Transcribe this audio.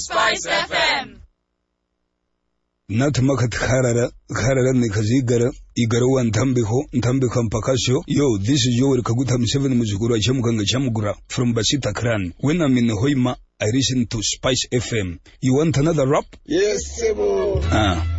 Spice FM. Natmakat Harara Nikazigara, Igarawan Tambiko Pakasio. Yo, this is your Kagutam 7 Muzugura Chamuganga Chamugura from Basita Kran. When I'm in Hoima, I listen to Spice FM. You want another rap? Yes, Sebo.